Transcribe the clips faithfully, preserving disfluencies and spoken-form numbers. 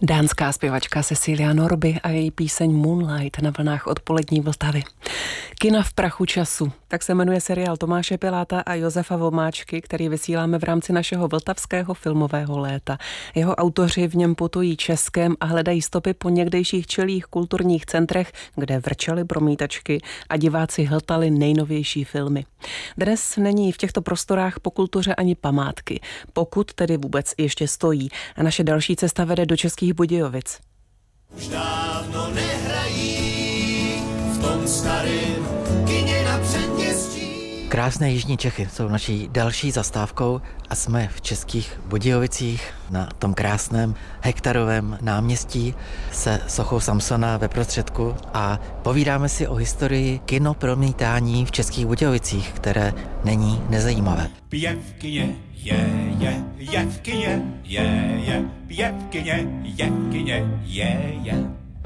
Dánská zpěvačka Cecilia Norby a její píseň Moonlight na vlnách odpolední Vltavy. Kina v prachu času, tak se jmenuje seriál Tomáše Piláta a Josefa Vomáčky, který vysíláme v rámci našeho vltavského filmového léta. Jeho autoři v něm putují Českem a hledají stopy po někdejších čilých kulturních centrech, kde vrčely promítačky a diváci hltali nejnovější filmy. Dnes není v těchto prostorách po kultuře ani památky, pokud tedy vůbec ještě stojí. A naše další cesta vede do Českých Budějovic. Už dávno nehrají v tom starém kině na předměstí. Krásné jižní Čechy jsou naší další zastávkou a jsme v Českých Budějovicích na tom krásném hektarovém náměstí se sochou Samsona ve prostředku a povídáme si o historii kinopromítání v Českých Budějovicích, které není nezajímavé. Pije v kině, je, je, je v kině, je, je, pije v kině, je v kině, je, je.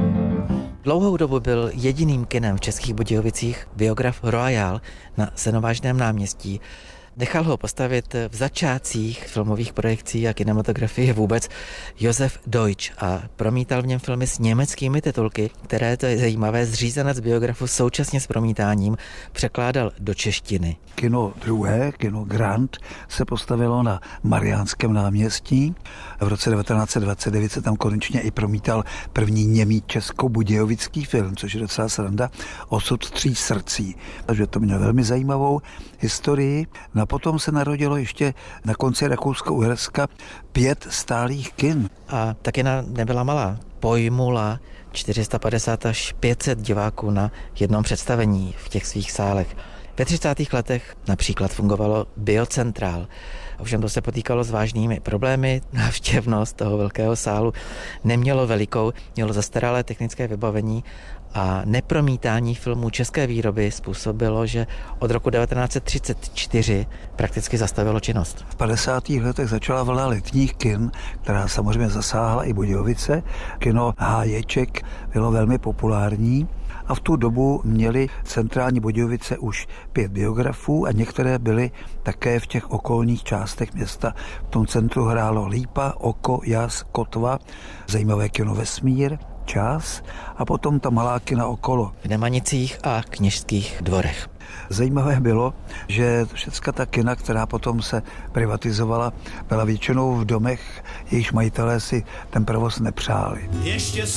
Dlouhou dobu byl jediným kinem v Českých Budějovicích Biograf Royal na Senovážném náměstí. Nechal ho postavit v začátcích filmových projekcí a kinematografie vůbec Josef Deutsch a promítal v něm filmy s německými titulky, které, to je zajímavé, zřízenec Biografu současně s promítáním překládal do češtiny. Kino druhé, kino Grand, se postavilo na Mariánském náměstí. V roce devatenáct set dvacet devět se tam konečně i promítal první němý česko-budějovický film, což je docela sranda, Osud tří srdcí. Takže to mělo velmi zajímavou historii. A potom se narodilo ještě na konci Rakousko-Uherska pět stálých kin. A ta kina nebyla malá. Pojmula čtyři sta padesát až pět set diváků na jednom představení v těch svých sálech. Ve třicátých letech například fungovalo Biocentrál. Ovšem to se potýkalo s vážnými problémy. Návštěvnost toho velkého sálu nemělo velikou, mělo zastaralé technické vybavení a nepromítání filmů české výroby způsobilo, že od roku devatenáct set třicet čtyři prakticky zastavilo činnost. V padesátých letech začala vlna letních kin, která samozřejmě zasáhla i Budějovice. Kino Háječek bylo velmi populární a v tu dobu měli centrální Budějovice už pět biografů a některé byly také v těch okolních částech města. V tom centru hrálo Lípa, Oko, Jas, Kotva, zajímavé kino Vesmír, Čas a potom ta malá kina okolo. V Nemanicích a Kněžských Dvorech. Zajímavé bylo, že všechna ta kina, která potom se privatizovala, byla většinou v domech, jejichž majitelé si ten provoz nepřáli. Ještě